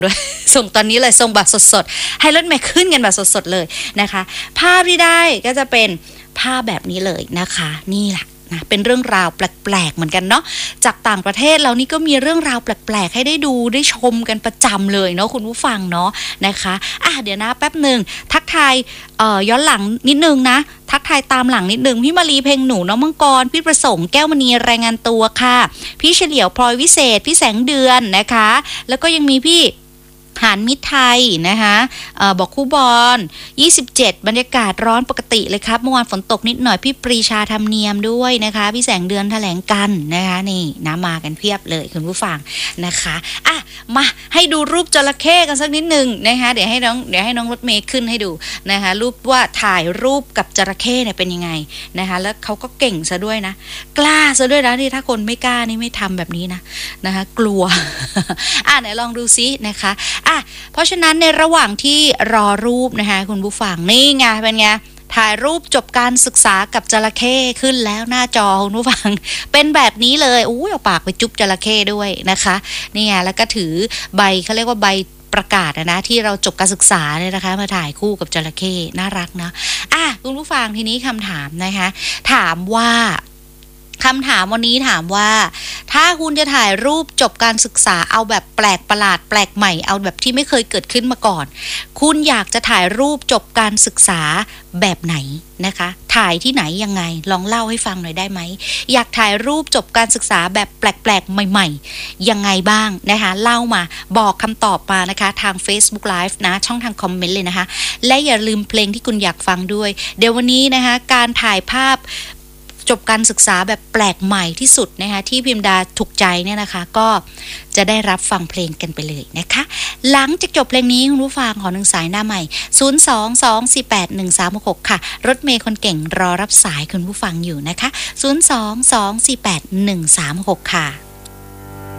ด้วยส่งตอนนี้เลยส่งแบบสดๆให้รถเมย์ขึ้นกันแบบสดๆเลยนะคะภาพที่ได้ก็จะเป็นภาพแบบนี้เลยนะคะนี่แหละนะเป็นเรื่องราวแปลกๆเหมือนกันเนาะจากต่างประเทศเรานี่ก็มีเรื่องราวแปลกๆให้ได้ดูได้ชมกันประจำเลยเนาะคุณผู้ฟังเนาะนะคะเดี๋ยวนะแป๊บหนึ่งทักทายย้อนหลังนิดนึงนะทักทายตามหลังนิดนึงพี่มารีเพลงหนูน้องมังกรพี่ประสงค์แก้วมณีรายงานตัวค่ะพี่เฉลียวพลอยวิเศษพี่แสงเดือนนะคะแล้วก็ยังมีพี่หานมิตรไทยนะคะบอกคู่บอล27บรรยากาศร้อนปกติเลยครับเมื่อวานฝนตกนิดหน่อยพี่ปรีชาธรรมเนียมด้วยนะคะพี่แสงเดือนแถลงกันนะคะนี่นะมากันเพียบเลยคุณผู้ฟังนะคะมาให้ดูรูปจระเข้กันสักนิดนึงนะคะเดี๋ยวให้น้องรถเมย์ขึ้นให้ดูนะคะรูปว่าถ่ายรูปกับจระเข้เนี่ยเป็นยังไงนะคะแล้วเขาก็เก่งซะด้วยนะกล้าซะด้วยนะที่ถ้าคนไม่กล้านี่ไม่ทำแบบนี้นะคะกลัวไหนลองดูซินะคะเพราะฉะนั้นในระหว่างที่รอรูปนะคะคุณผู้ฟังนี่ไงเป็นไงถ่ายรูปจบการศึกษากับจระเข้ขึ้นแล้วหน้าจอคุณผู้ฟังเป็นแบบนี้เลยเอาปากไปจุ๊บจระเข้ด้วยนะคะนี่ไงแล้วก็ถือใบเขาเรียกว่าใบประกาศนะที่เราจบการศึกษาเนี่ยนะคะมาถ่ายคู่กับจระเข้น่ารักนะคุณผู้ฟังทีนี้คำถามนะคะถามว่าคำถามวันนี้ถามว่าถ้าคุณจะถ่ายรูปจบการศึกษาเอาแบบแปลกประหลาดแปลกใหม่เอาแบบที่ไม่เคยเกิดขึ้นมาก่อนคุณอยากจะถ่ายรูปจบการศึกษาแบบไหนนะคะถ่ายที่ไหนยังไงลองเล่าให้ฟังหน่อยได้ไหมอยากถ่ายรูปจบการศึกษาแบบแปลกๆใหม่ๆยังไงบ้างนะคะเล่ามาบอกคำตอบมานะคะทาง Facebook Live นะช่องทางคอมเมนต์เลยนะคะและอย่าลืมเพลงที่คุณอยากฟังด้วยเดี๋ยววันนี้นะคะการถ่ายภาพจบการศึกษาแบบแปลกใหม่ที่สุดนะคะที่พิมดาถูกใจเนี่ยนะคะก็จะได้รับฟังเพลงกันไปเลยนะคะหลังจากจบเพลงนี้คุณผู้ฟังขอ1สายหน้าใหม่022481366ค่ะรถเมย์คนเก่งรอรับสายคุณผู้ฟังอยู่นะคะ022481366ค่ะ